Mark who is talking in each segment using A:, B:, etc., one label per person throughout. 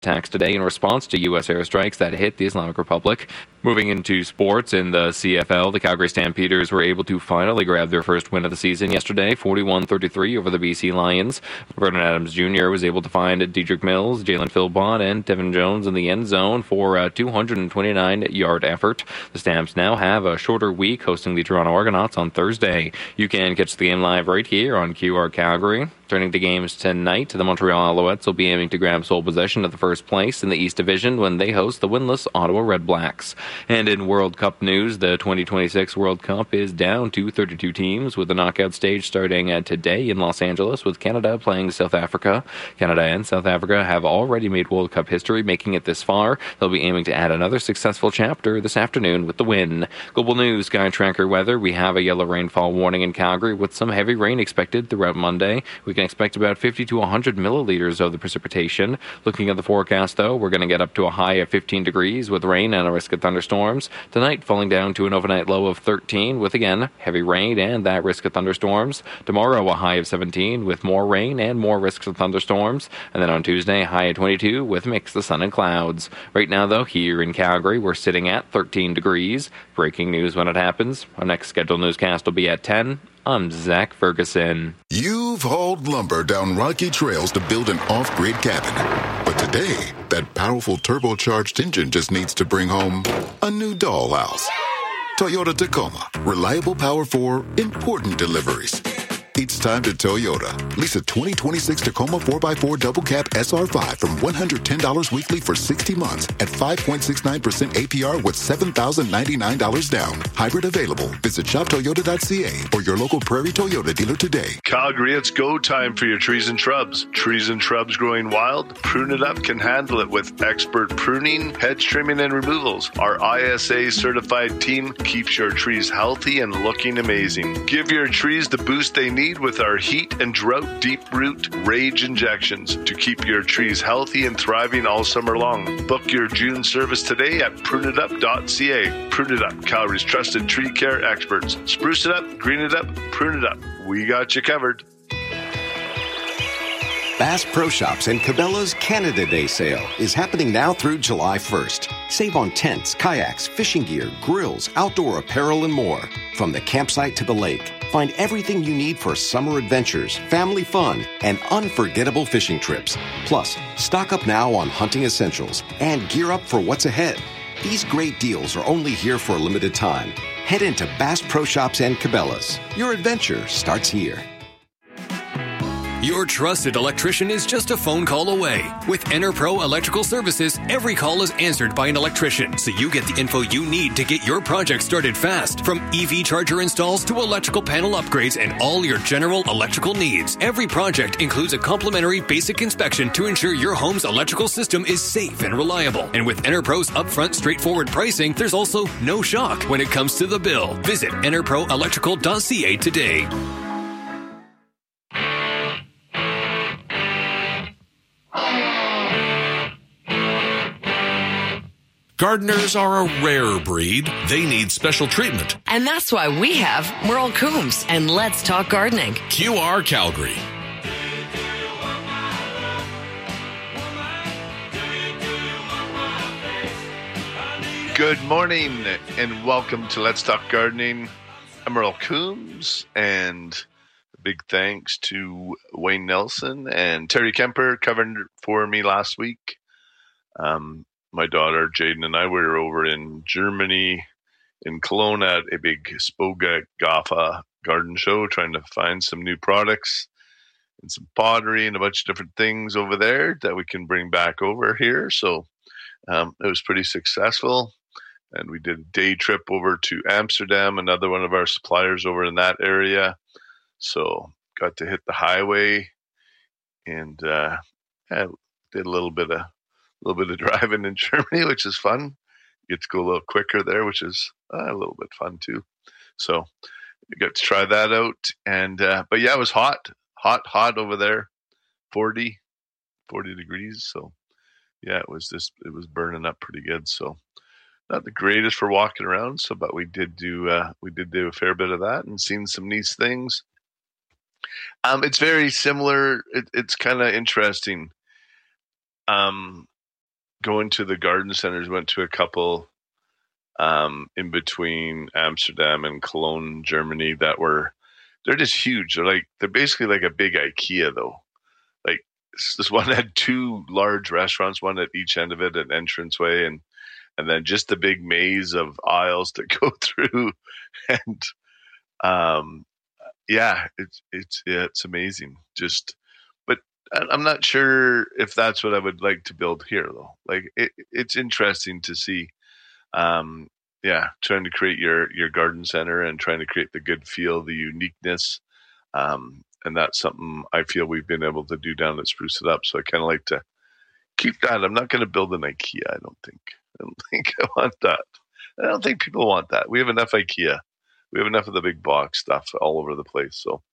A: attacks today in response to U.S. airstrikes that hit the Islamic Republic. Moving into sports in the CFL, the Calgary Stampeders were able to finally grab their first win of the season yesterday, 41-33 over the BC Lions. Vernon Adams Jr. was able to find Dedrick Mills, Jalen Philpott, and Devin Jones in the end zone for a 229-yard effort. The Stamps now have a shorter week hosting the Toronto Argonauts on Thursday. You can catch the game live right here on QR Calgary. Turning to games tonight, the Montreal Alouettes will be aiming to grab sole possession of the first place in the East Division when they host the winless Ottawa Red Blacks. And in World Cup news, the 2026 World Cup is down to 32 teams, with the knockout stage starting today in Los Angeles, with Canada playing South Africa. Canada and South Africa have already made World Cup history, making it this far. They'll be aiming to add another successful chapter this afternoon with the win. Global news, Sky Tracker weather. We have a yellow rainfall warning in Calgary with some heavy rain expected throughout Monday. We can expect about 50 to 100 milliliters of the precipitation. Looking at the forecast, though, we're going to get up to a high of 15 degrees with rain and a risk of thunderstorms. Tonight, falling down to an overnight low of 13 with, again, heavy rain and that risk of thunderstorms. Tomorrow, a high of 17 with more rain and more risks of thunderstorms. And then on Tuesday, a high of 22 with a mix of sun and clouds. Right now, though, here in Calgary, we're sitting at 13 degrees. Breaking news when it happens. Our next scheduled newscast will be at 10. I'm Zach Ferguson.
B: You've hauled lumber down rocky trails to build an off-grid cabin. But today, that powerful turbocharged engine just needs to bring home a new dollhouse. Toyota Tacoma. Reliable power for important deliveries. It's time to Toyota. Lease a 2026 Tacoma 4x4 Double Cab SR5 from $110 weekly for 60 months at 5.69% APR with $7,099 down. Hybrid available. Visit shoptoyota.ca or your local Prairie Toyota dealer today.
C: Calgary, it's go time for your trees and shrubs. Trees and shrubs growing wild? Prune It Up can handle it with expert pruning, hedge trimming, and removals. Our ISA certified team keeps your trees healthy and looking amazing. Give your trees the boost they need with our heat and drought deep root rage injections to keep your trees healthy and thriving all summer long. Book your June service today at pruneitup.ca. Prune It Up, Calgary's trusted tree care experts. Spruce it up, green it up, prune it up. We got you covered.
D: Bass Pro Shops and Cabela's Canada Day sale is happening now through July 1st. Save on tents, kayaks, fishing gear, grills, outdoor apparel, and more. From the campsite to the lake, find everything you need for summer adventures, family fun, and unforgettable fishing trips. Plus, stock up now on hunting essentials and gear up for what's ahead. These great deals are only here for a limited time. Head into Bass Pro Shops and Cabela's. Your adventure starts here.
E: Your trusted electrician is just a phone call away. With EnerPro Electrical Services, every call is answered by an electrician, so you get the info you need to get your project started fast. From EV charger installs to electrical panel upgrades and all your general electrical needs. Every project includes a complimentary basic inspection to ensure your home's electrical system is safe and reliable. And with EnerPro's upfront straightforward pricing, there's also no shock when it comes to the bill. Visit enerproelectrical.ca today.
F: Gardeners are a rare breed. They need special treatment.
G: And that's why we have Merle Coombs and Let's Talk Gardening.
F: QR Calgary.
C: Good morning and welcome to Let's Talk Gardening. I'm Merle Coombs, and a big thanks to Wayne Nelson and Terry Kemper covering for me last week. My daughter Jaden and I were over in Germany, in Cologne, at a big Spoga Gaffa garden show, trying to find some new products and some pottery and a bunch of different things over there that we can bring back over here. So it was pretty successful. And we did a day trip over to Amsterdam, another one of our suppliers over in that area. So got to hit the highway and did a little bit of driving in Germany, which is fun. You get to go a little quicker there, which is a little bit fun too. So you got to try that out. And but yeah, it was hot over there, 40 degrees. So yeah, it was burning up pretty good. So not the greatest for walking around. So, but we did do a fair bit of that and seen some nice things. It's very similar. It's kind of interesting. going to the garden centers, went to a couple in between Amsterdam and Cologne, Germany, they're just huge. They're basically like a big IKEA though. Like this one had two large restaurants, one at each end of it, an entranceway, and then just a big maze of aisles to go through. And it's amazing. But I'm not sure if that's what I would like to build here though. Like it's interesting to see. Trying to create your garden center and trying to create the good feel, the uniqueness. And that's something I feel we've been able to do down at Spruce It Up. So I kind of like to keep that. I'm not going to build an IKEA. I don't think I want that. I don't think people want that. We have enough IKEA. We have enough of the big box stuff all over the place. So,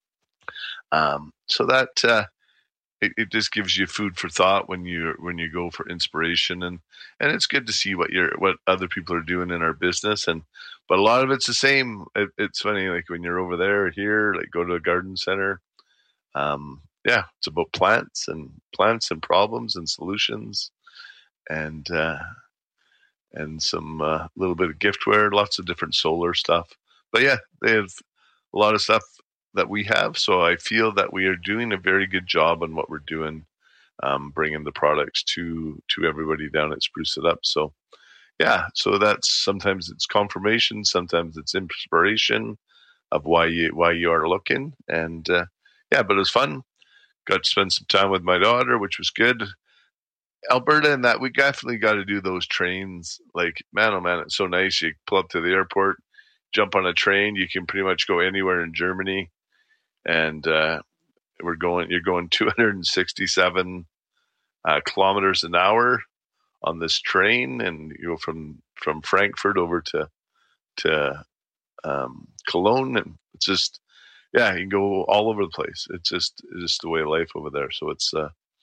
C: it just gives you food for thought when you go for inspiration, and it's good to see what other people are doing in our business, but a lot of it's the same. It's funny, like when you're over there or here, like go to a garden center. It's about plants and problems and solutions, and some little bit of giftware, lots of different solar stuff. But yeah, they have a lot of stuff that we have. So I feel that we are doing a very good job on what we're doing, bringing the products to everybody down at Spruce It Up. So yeah, so that's sometimes it's confirmation, sometimes it's inspiration of why you are looking. And but it was fun. Got to spend some time with my daughter, which was good. Alberta and that, we definitely got to do those trains. Like, man, oh man, it's so nice. You pull up to the airport, jump on a train. You can pretty much go anywhere in Germany. And you're going 267 kilometers an hour on this train, and you go from Frankfurt over to Cologne, and it's just, you can go all over the place. It's just the way of life over there. So it's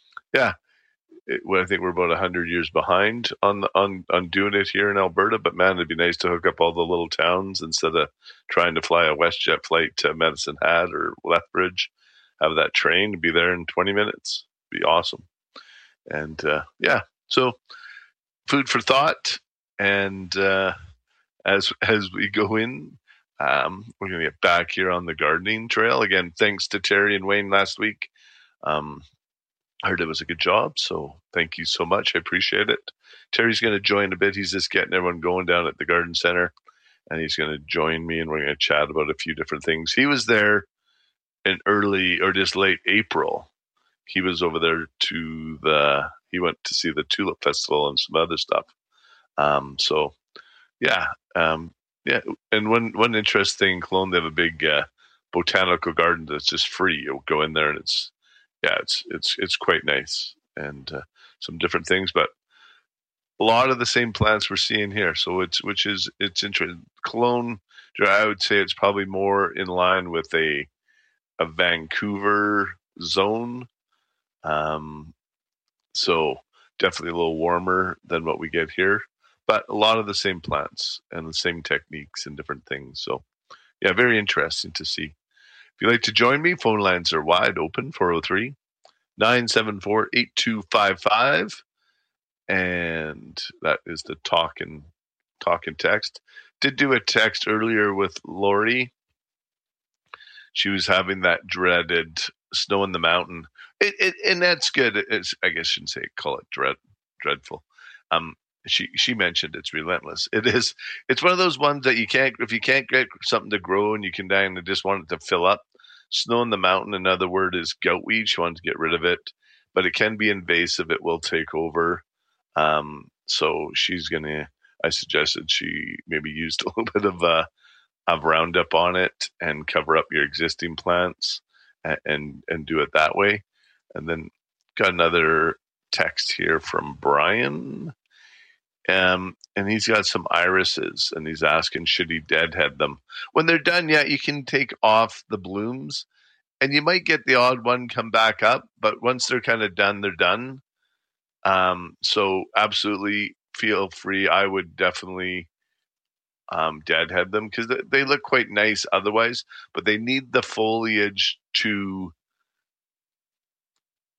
C: I think we're about 100 years behind on doing it here in Alberta, but man, it'd be nice to hook up all the little towns instead of trying to fly a WestJet flight to Medicine Hat or Lethbridge. Have that train, be there in 20 minutes. Be awesome. And so food for thought. And as we go in, we're going to get back here on the gardening trail again. Thanks to Terry and Wayne last week. I heard it was a good job, so thank you so much. I appreciate it. Terry's going to join a bit. He's just getting everyone going down at the garden center, and he's going to join me, and we're going to chat about a few different things. He was there in early or just late April. He was over there he went to see the Tulip Festival and some other stuff. And one interesting thing, Cologne, they have a big botanical garden that's just free. You'll go in there and it's quite nice, and some different things, but a lot of the same plants we're seeing here. So it's interesting. Cologne, I would say it's probably more in line with a Vancouver zone. So definitely a little warmer than what we get here, but a lot of the same plants and the same techniques and different things. So yeah, very interesting to see. If you'd like to join me, phone lines are wide open, 403-974-8255. And that is the talk and text. Did do a text earlier with Lori. She was having that dreaded snow in the mountain. And that's good. I guess I shouldn't call it dreadful. She mentioned it's relentless. It is. It's one of those ones that if you can't get something to grow and you can die and just want it to fill up. Snow in the mountain, another word is goutweed. She wanted to get rid of it, but it can be invasive. It will take over. So I suggested she maybe used a little bit of Roundup on it and cover up your existing plants and do it that way. And then got another text here from Brian. And he's got some irises, and he's asking, should he deadhead them? When they're done, you can take off the blooms, and you might get the odd one come back up, but once they're kind of done, they're done. So absolutely feel free. I would definitely deadhead them because they look quite nice otherwise, but they need the foliage to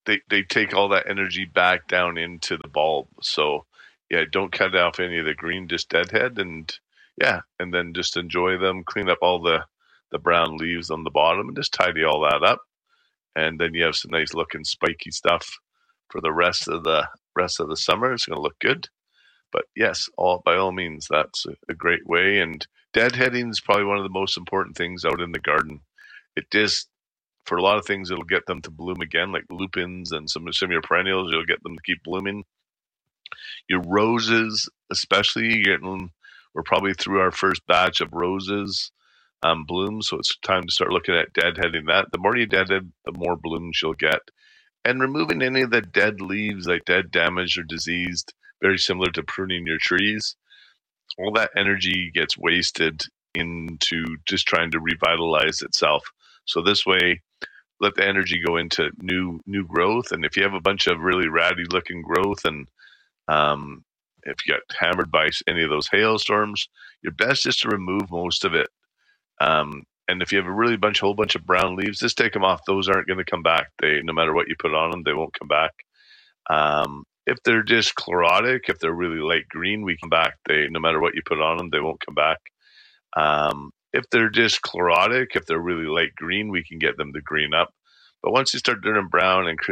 C: they take all that energy back down into the bulb. So yeah, don't cut off any of the green, just deadhead, and then just enjoy them. Clean up all the brown leaves on the bottom and just tidy all that up. And then you have some nice looking spiky stuff for the rest of the summer. It's going to look good. But yes, by all means, that's a great way. And deadheading is probably one of the most important things out in the garden. It just, for a lot of things, it'll get them to bloom again, like lupins and some of your perennials. You'll get them to keep blooming. Your roses, especially, we're probably through our first batch of roses bloom, so it's time to start looking at deadheading that. The more you deadhead, the more blooms you'll get. And removing any of the dead leaves, like dead, damaged, or diseased, very similar to pruning your trees. All that energy gets wasted into just trying to revitalize itself. So this way, let the energy go into new growth. And if you have a bunch of really ratty looking growth, and if you got hammered by any of those hailstorms, your best is to remove most of it. And if you have a whole bunch of brown leaves, just take them off. Those aren't going to come back. No matter what you put on them, they won't come back. If they're just chlorotic, if they're really light green, we come back. No matter what you put on them, they won't come back. If they're just chlorotic, if they're really light green, we can get them to green up. But once you start turning brown and